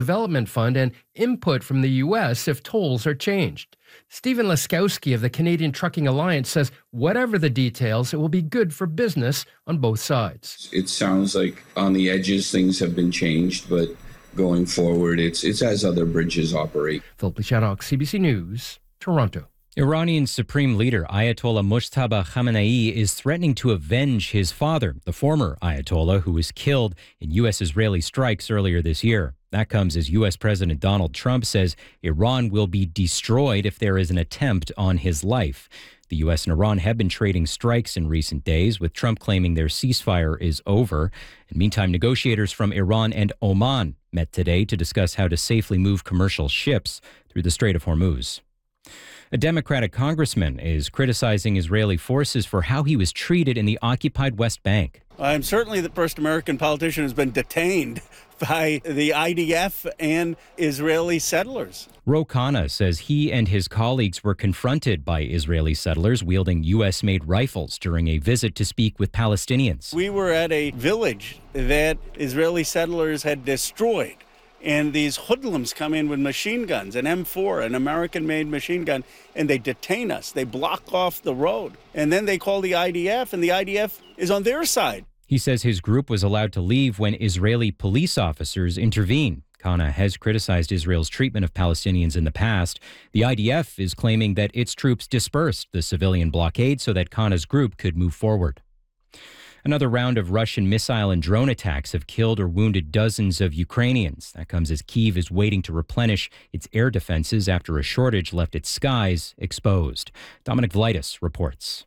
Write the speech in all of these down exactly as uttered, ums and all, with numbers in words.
Development Fund and input from the U S if tolls are changed. Stephen Laskowski of the Canadian Trucking Alliance says whatever the details, it will be good for business on both sides. It sounds like on the edges things have been changed, but going forward, it's it's as other bridges operate. Philip Shaddock, C B C News, Toronto. Iranian Supreme Leader Ayatollah Mojtaba Khamenei is threatening to avenge his father, the former Ayatollah, who was killed in U S-Israeli strikes earlier this year. That comes as U S President Donald Trump says Iran will be destroyed if there is an attempt on his life. The U S and Iran have been trading strikes in recent days, with Trump claiming their ceasefire is over. And meantime, negotiators from Iran and Oman met today to discuss how to safely move commercial ships through the Strait of Hormuz. A Democratic congressman is criticizing Israeli forces for how he was treated in the occupied West Bank. I'm certainly the first American politician who's been detained by the I D F and Israeli settlers. Ro Khanna says he and his colleagues were confronted by Israeli settlers wielding U S-made rifles during a visit to speak with Palestinians. We were at a village that Israeli settlers had destroyed. And these hoodlums come in with machine guns, an M four, an American-made machine gun, and they detain us. They block off the road. And then they call the I D F, and the I D F is on their side. He says his group was allowed to leave when Israeli police officers intervened. Khanna has criticized Israel's treatment of Palestinians in the past. The I D F is claiming that its troops dispersed the civilian blockade so that Khanna's group could move forward. Another round of Russian missile and drone attacks have killed or wounded dozens of Ukrainians. That comes as Kyiv is waiting to replenish its air defenses after a shortage left its skies exposed. Dominic Vlitis reports.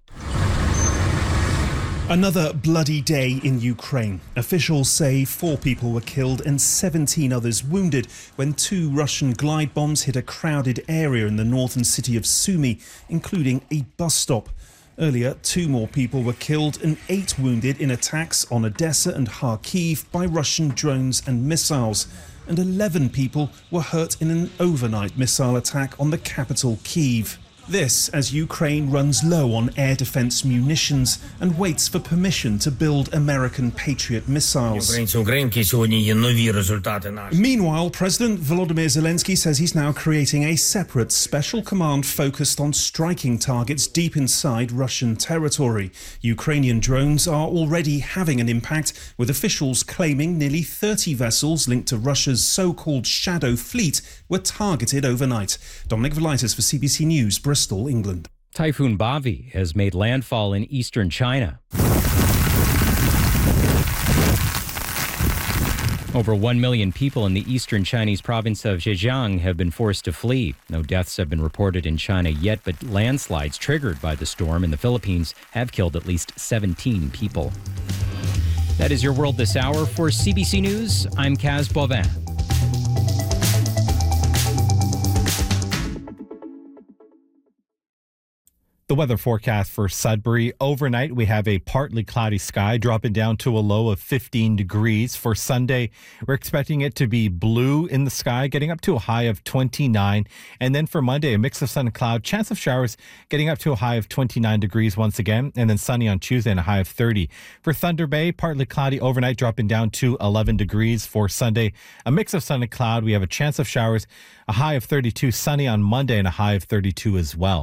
Another bloody day in Ukraine. Officials say four people were killed and seventeen others wounded when two Russian glide bombs hit a crowded area in the northern city of Sumy, including a bus stop. Earlier, two more people were killed and eight wounded in attacks on Odessa and Kharkiv by Russian drones and missiles. And eleven people were hurt in an overnight missile attack on the capital, Kyiv. This as Ukraine runs low on air defense munitions and waits for permission to build American Patriot missiles. Meanwhile, President Volodymyr Zelensky says he's now creating a separate special command focused on striking targets deep inside Russian territory. Ukrainian drones are already having an impact, with officials claiming nearly thirty vessels linked to Russia's so-called Shadow Fleet were targeted overnight. Dominic Vlitis for C B C News, Bristol, England. Typhoon Bavi has made landfall in eastern China. Over one million people in the eastern Chinese province of Zhejiang have been forced to flee. No deaths have been reported in China yet, but landslides triggered by the storm in the Philippines have killed at least seventeen people. That is your world this hour. For C B C News, I'm Kaz Bovin. The weather forecast for Sudbury. Overnight, we have a partly cloudy sky dropping down to a low of fifteen degrees. For Sunday, we're expecting it to be blue in the sky, getting up to a high of twenty-nine. And then for Monday, a mix of sun and cloud, chance of showers, getting up to a high of twenty-nine degrees once again. And then sunny on Tuesday and a high of thirty. For Thunder Bay, partly cloudy overnight, dropping down to eleven degrees. For Sunday, a mix of sun and cloud. We have a chance of showers, a high of thirty-two, sunny on Monday and a high of thirty-two as well.